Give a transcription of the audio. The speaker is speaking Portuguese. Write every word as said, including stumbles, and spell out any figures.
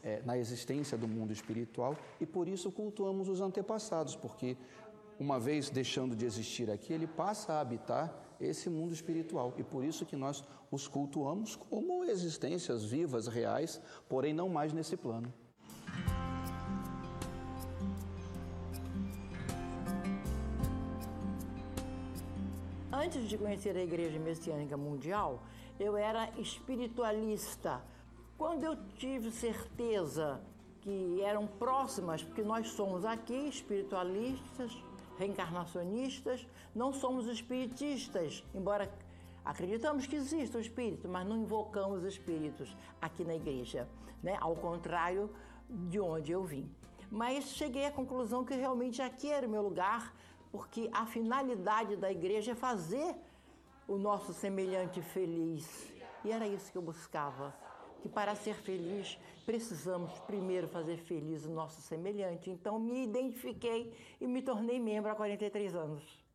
é, na existência do mundo espiritual e por isso cultuamos os antepassados, porque uma vez deixando de existir aqui, ele passa a habitar esse mundo espiritual e por isso que nós os cultuamos como existências vivas, reais, porém não mais nesse plano. Antes de conhecer a Igreja Messiânica Mundial, eu era espiritualista. Quando eu tive certeza que eram próximas, porque nós somos aqui espiritualistas, reencarnacionistas, não somos espiritistas, embora acreditamos que exista o espírito, mas não invocamos espíritos aqui na igreja, né? Ao contrário de onde eu vim. Mas cheguei à conclusão que realmente aqui era o meu lugar, porque a finalidade da igreja é fazer o nosso semelhante feliz. E era isso que eu buscava, que para ser feliz precisamos primeiro fazer feliz o nosso semelhante. Então me identifiquei e me tornei membro há quarenta e três anos.